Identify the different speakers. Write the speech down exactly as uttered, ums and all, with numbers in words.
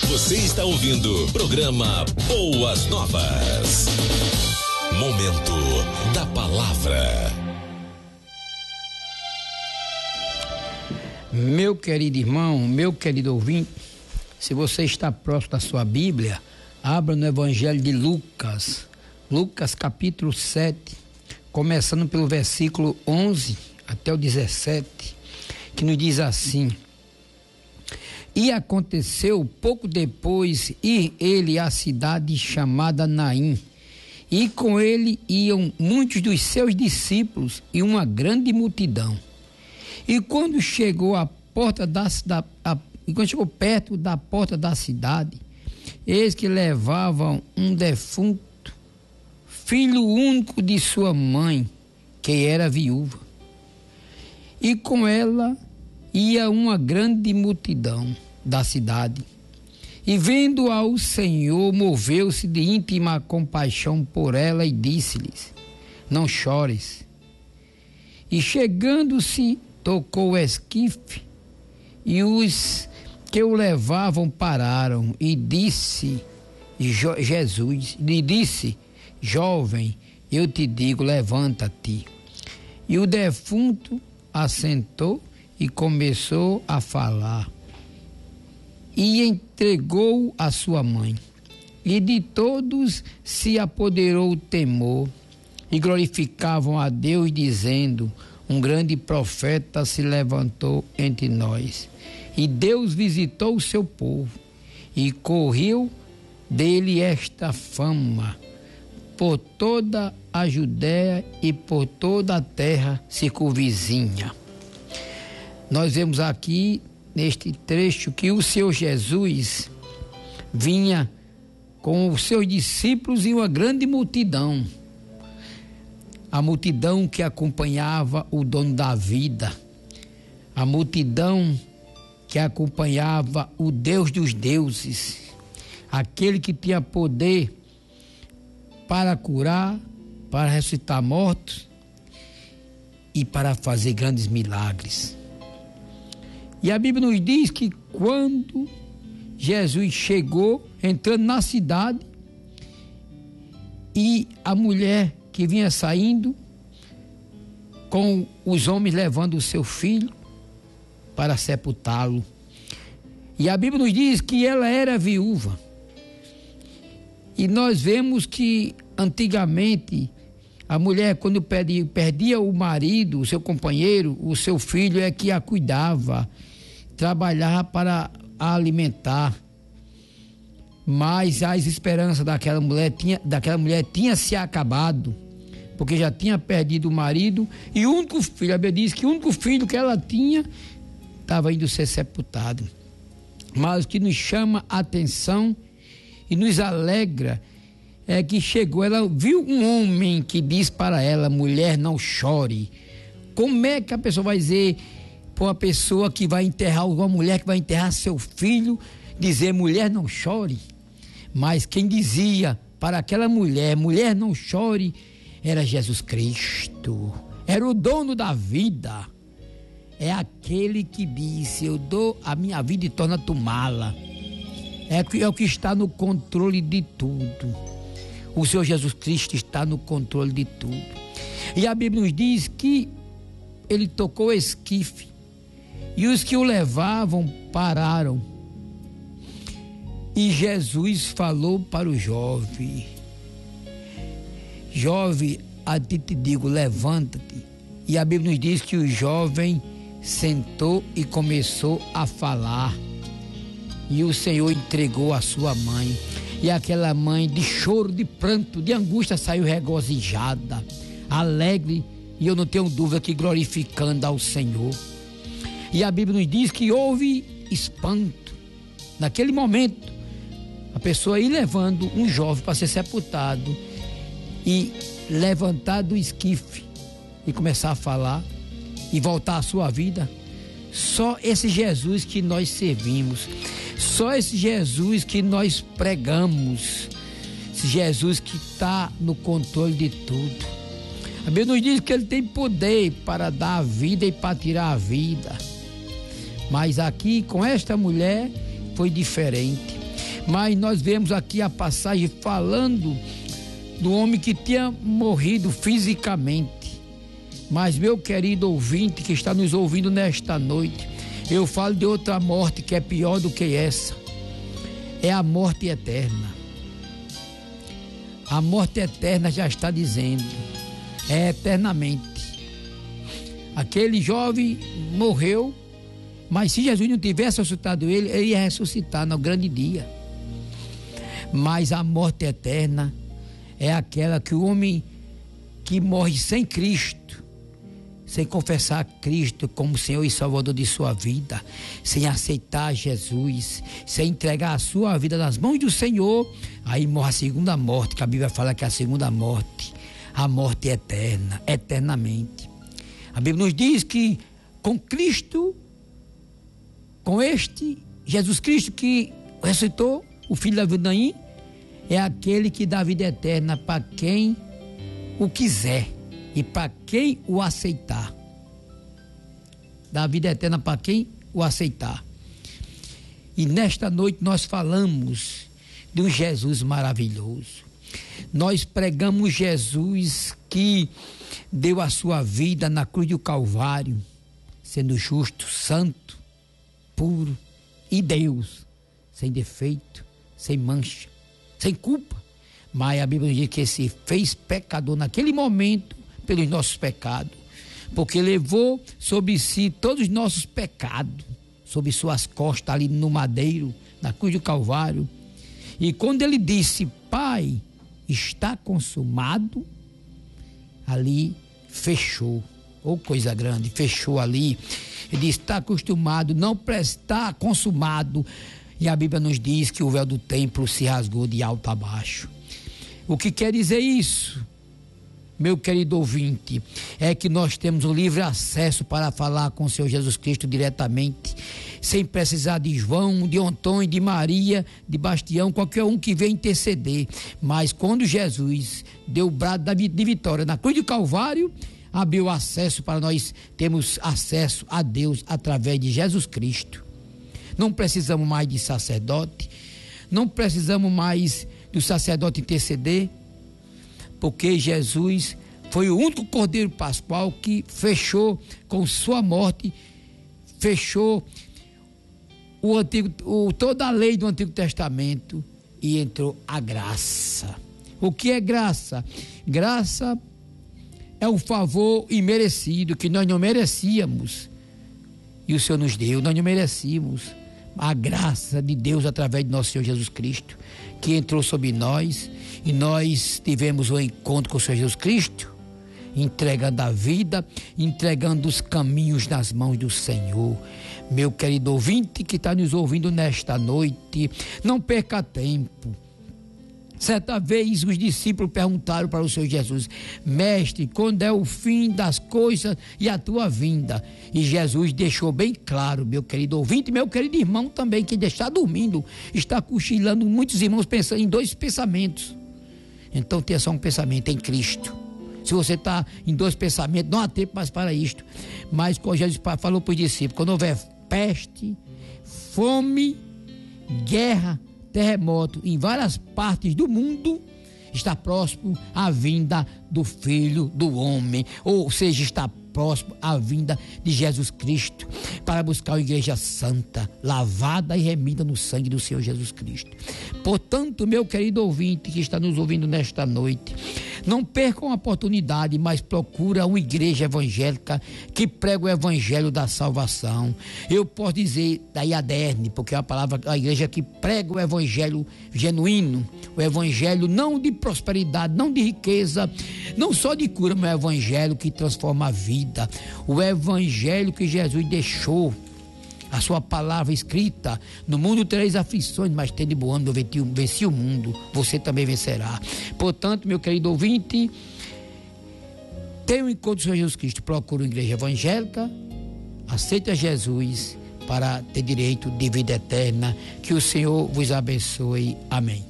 Speaker 1: Você está ouvindo o programa Boas Novas. Momento da Palavra.
Speaker 2: Meu querido irmão, meu querido ouvinte, se você está próximo da sua Bíblia, abra no Evangelho de Lucas, Lucas capítulo sete, começando pelo versículo onze até o dezessete, que nos diz assim: E aconteceu pouco depois ir ele à cidade chamada Naim, e com ele iam muitos dos seus discípulos e uma grande multidão. E quando chegou à porta da cidade, e quando chegou perto da porta da cidade, eis que levavam um defunto, filho único de sua mãe, que era viúva. E com ela ia uma grande multidão da cidade. E vendo ao Senhor, moveu-se de íntima compaixão por ela e disse-lhes: Não chores. E chegando-se, tocou o esquife, e os que o levavam pararam, e disse Jesus, lhe disse: Jovem, eu te digo, levanta-te. E o defunto assentou e começou a falar, e entregou a sua mãe. E de todos se apoderou o temor, e glorificavam a Deus, dizendo: Um grande profeta se levantou entre nós. E Deus visitou o seu povo, e correu dele esta fama por toda a Judéia e por toda a terra circunvizinha. Nós vemos aqui neste trecho que o Senhor Jesus vinha com os seus discípulos e uma grande multidão. A multidão que acompanhava o dono da vida, a multidão que acompanhava o Deus dos deuses, aquele que tinha poder para curar, para ressuscitar mortos e para fazer grandes milagres. E a Bíblia nos diz que quando Jesus chegou, entrando na cidade, e a mulher que vinha saindo, com os homens levando o seu filho para sepultá-lo. E a Bíblia nos diz que ela era viúva. E nós vemos que antigamente a mulher, quando perdia, perdia o marido, o seu companheiro, o seu filho, é que a cuidava, trabalhava para a alimentar. Mas as esperanças daquela mulher tinha, daquela mulher tinha se acabado, porque já tinha perdido o marido, e o único filho, a Bíblia diz que o único filho que ela tinha estava indo ser sepultado. Mas o que nos chama a atenção e nos alegra é que chegou, ela viu um homem que diz para ela: mulher, não chore. Como é que a pessoa vai dizer para uma pessoa que vai enterrar, uma mulher que vai enterrar seu filho, dizer: mulher, não chore? Mas quem dizia para aquela mulher: mulher, não chore, era Jesus Cristo, era o dono da vida. É aquele que disse: eu dou a minha vida e torno a tomá-la. É, é o que está no controle de tudo. O Senhor Jesus Cristo está no controle de tudo. E a Bíblia nos diz que ele tocou o esquife, e os que o levavam pararam. E Jesus falou para o jovem: Jovem, a ti te digo, levanta-te. E a Bíblia nos diz que o jovem sentou e começou a falar. E o Senhor entregou a sua mãe. E aquela mãe, de choro, de pranto, de angústia, saiu regozijada, alegre, e eu não tenho dúvida que glorificando ao Senhor. E a Bíblia nos diz que houve espanto. Naquele momento, a pessoa ir levando um jovem para ser sepultado e levantar do esquife e começar a falar e voltar à sua vida. Só esse Jesus que nós servimos, só esse Jesus que nós pregamos, esse Jesus que está no controle de tudo. A Bíblia nos diz que ele tem poder para dar a vida e para tirar a vida. Mas aqui com esta mulher foi diferente. Mas nós vemos aqui a passagem falando do homem que tinha morrido fisicamente. Mas, meu querido ouvinte que está nos ouvindo nesta noite, eu falo de outra morte que é pior do que essa. É a morte eterna. A morte eterna já está dizendo, é eternamente. Aquele jovem morreu, mas se Jesus não tivesse ressuscitado ele, ele ia ressuscitar no grande dia. Mas a morte eterna é aquela que o homem que morre sem Cristo, sem confessar Cristo como Senhor e Salvador de sua vida, sem aceitar Jesus, sem entregar a sua vida nas mãos do Senhor, aí morre a segunda morte, que a Bíblia fala que é a segunda morte, a morte eterna, eternamente. A Bíblia nos diz que com Cristo, com este Jesus Cristo que ressuscitou, o Filho da vida aí, é aquele que dá vida eterna para quem o quiser e para quem o aceitar. Dá vida eterna para quem o aceitar. E nesta noite nós falamos de um Jesus maravilhoso. Nós pregamos Jesus que deu a sua vida na cruz do Calvário, sendo justo, santo, puro e Deus, sem defeito, sem mancha, sem culpa. Mas a Bíblia diz que se fez pecador naquele momento pelos nossos pecados, porque levou sobre si todos os nossos pecados, sobre suas costas ali no madeiro, na cruz do Calvário. E quando ele disse, Pai, está consumado, ali fechou, ou coisa grande, fechou ali. Ele disse, está acostumado, não está consumado. E a Bíblia nos diz que o véu do templo se rasgou de alto a baixo. O que quer dizer isso, meu querido ouvinte, é que nós temos o livre acesso para falar com o Senhor Jesus Cristo diretamente, sem precisar de João, de Antônio, de Maria, de Bastião, qualquer um que venha interceder. Mas quando Jesus deu o brado de vitória na cruz do Calvário, abriu acesso para nós termos acesso a Deus através de Jesus Cristo. Não precisamos mais de sacerdote, não precisamos mais do sacerdote interceder, porque Jesus foi o único Cordeiro Pascual que fechou com sua morte, fechou o antigo, o, toda a lei do Antigo Testamento e entrou a graça. O que é graça? Graça é um favor imerecido que nós não merecíamos e o Senhor nos deu. Nós não merecíamos a graça de Deus através de nosso Senhor Jesus Cristo, que entrou sobre nós e nós tivemos um encontro com o Senhor Jesus Cristo, entregando a vida, entregando os caminhos nas mãos do Senhor. Meu querido ouvinte que está nos ouvindo nesta noite, não perca tempo. Certa vez os discípulos perguntaram para o Senhor Jesus, Mestre, quando é o fim das coisas e a tua vinda? E Jesus deixou bem claro, meu querido ouvinte, meu querido irmão também, que está dormindo, está cochilando, muitos irmãos pensando em dois pensamentos. Então tenha só um pensamento, em Cristo. Se você está em dois pensamentos, não há tempo mais para isto. Mas como Jesus falou para os discípulos, quando houver peste, fome, guerra, terremoto em várias partes do mundo, está próximo a vinda do Filho do Homem, ou seja, está próximo a vinda de Jesus Cristo para buscar uma igreja santa, lavada e remida no sangue do Senhor Jesus Cristo. Portanto, meu querido ouvinte que está nos ouvindo nesta noite, não percam a oportunidade, mas procura uma igreja evangélica que prega o evangelho da salvação. Eu posso dizer da I A D E R N, porque é a palavra, a igreja que prega o evangelho genuíno, o evangelho não de prosperidade, não de riqueza, não só de cura, mas o evangelho que transforma a vida, o evangelho que Jesus deixou, a sua palavra escrita, no mundo tereis aflições, mas tende bom ânimo, eu venci o mundo, você também vencerá. Portanto, meu querido ouvinte, tenha um encontro com o Senhor Jesus Cristo, procure uma igreja evangélica, aceita Jesus para ter direito de vida eterna, que o Senhor vos abençoe, amém.